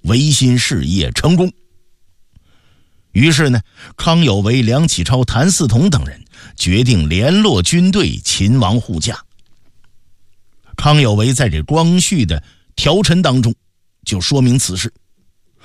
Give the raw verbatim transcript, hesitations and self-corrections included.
维新事业成功。于是呢，康有为、梁启超、谭嗣同等人决定联络军队，勤王护驾。康有为在这光绪的条陈当中就说明此事。